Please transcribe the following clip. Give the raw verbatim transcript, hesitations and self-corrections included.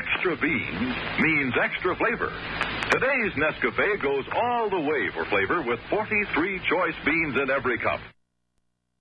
extra beans means extra flavor. Today's Nescafe goes all the way for flavor with forty-three choice beans in every cup.